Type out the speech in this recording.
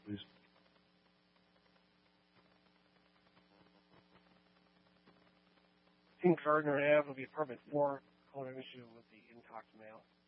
please. Gardner Ave will be apartment 4, calling issue with the intox mail.